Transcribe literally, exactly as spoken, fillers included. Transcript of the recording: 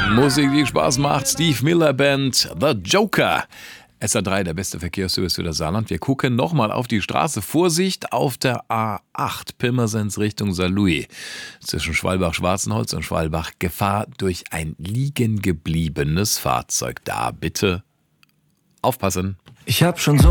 Musik, die Spaß macht. Steve Miller Band, The Joker. S A drei, der beste Verkehrsservice für das Saarland. Wir gucken nochmal auf die Straße. Vorsicht auf der A acht, Pirmasens Richtung Saarlouis. Zwischen Schwalbach-Schwarzenholz und Schwalbach Gefahr durch ein liegen gebliebenes Fahrzeug. Da bitte aufpassen. Ich hab schon so